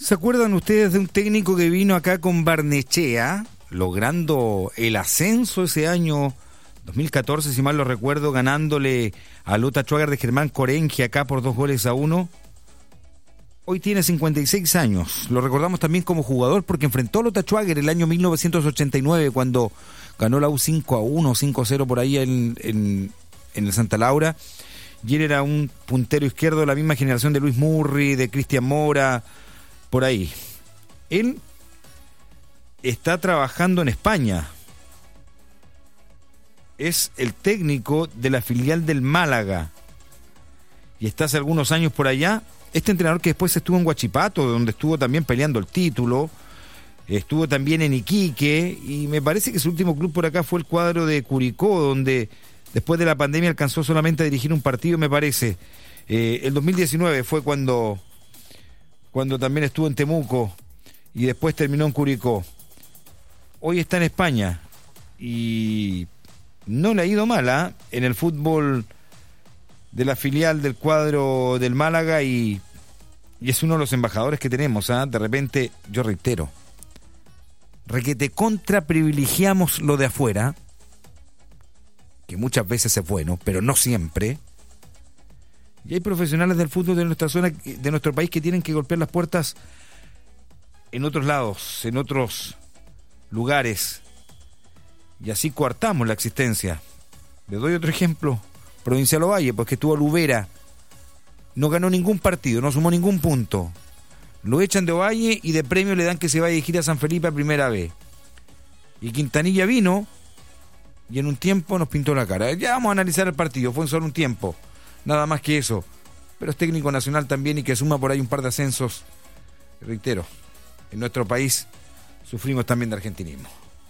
¿Se acuerdan ustedes de un técnico que vino acá con Barnechea, logrando el ascenso ese año 2014, si mal lo recuerdo, ganándole a Lota Schwager de Germán Corenje acá por 2-1? Hoy tiene 56 años. Lo recordamos también como jugador porque enfrentó a Lota Schwager el año 1989 cuando ganó la U 5-1, 5-0 por ahí en el Santa Laura. Y él era un puntero izquierdo de la misma generación de Luis Murri, de Cristian Mora, por ahí. Él está trabajando en España. Es el técnico de la filial del Málaga. Y está hace algunos años por allá. Este entrenador que después estuvo en Huachipato, donde estuvo también peleando el título. Estuvo también en Iquique. Y me parece que su último club por acá fue el cuadro de Curicó, donde después de la pandemia alcanzó solamente a dirigir un partido, me parece. El 2019 fue cuando también estuvo en Temuco y después terminó en Curicó. Hoy está en España y no le ha ido mal en el fútbol de la filial del cuadro del Málaga y es uno de los embajadores que tenemos. De repente, yo reitero, requete contra privilegiamos lo de afuera, que muchas veces es bueno, pero no siempre. Y hay profesionales del fútbol de nuestra zona, de nuestro país, que tienen que golpear las puertas en otros lados, en otros lugares. Y así coartamos la existencia. Le doy otro ejemplo. Provincial Ovalle, pues que estuvo Lubera. No ganó ningún partido, no sumó ningún punto. Lo echan de Ovalle y de premio le dan que se vaya a dirigir a San Felipe a primera vez. Y Quintanilla vino y en un tiempo nos pintó la cara. Ya vamos a analizar el partido, fue en solo un tiempo. Nada más que eso. Pero es técnico nacional también y que suma por ahí un par de ascensos. Reitero, en nuestro país sufrimos también de argentinismo.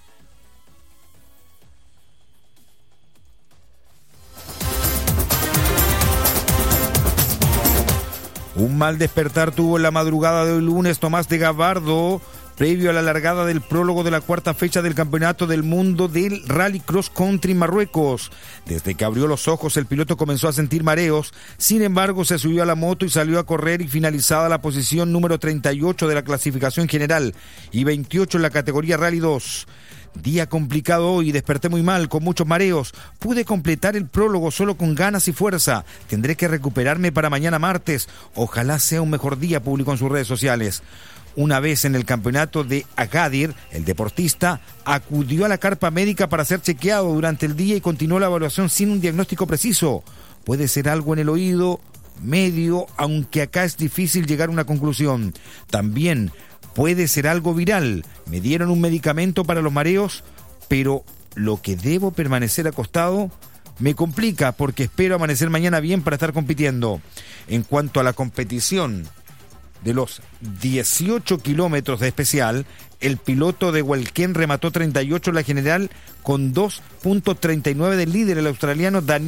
Un mal despertar tuvo en la madrugada de hoy lunes Tomás de Gabardo, previo a la largada del prólogo de la cuarta fecha del Campeonato del Mundo del Rally Cross Country Marruecos. Desde que abrió los ojos, el piloto comenzó a sentir mareos. Sin embargo, se subió a la moto y salió a correr, y finalizada la posición número 38 de la clasificación general y 28 en la categoría Rally 2. Día complicado hoy, desperté muy mal, con muchos mareos. Pude completar el prólogo solo con ganas y fuerza. Tendré que recuperarme para mañana martes. Ojalá sea un mejor día, publicó en sus redes sociales. Una vez en el campeonato de Agadir, el deportista acudió a la carpa médica para ser chequeado durante el día y continuó la evaluación sin un diagnóstico preciso. Puede ser algo en el oído medio, aunque acá es difícil llegar a una conclusión. También puede ser algo viral. Me dieron un medicamento para los mareos, pero lo que debo permanecer acostado me complica porque espero amanecer mañana bien para estar compitiendo. En cuanto a la competición de los 18 kilómetros de especial, el piloto de Hualquén remató 38 en la general con 2.39 del líder, el australiano Daniel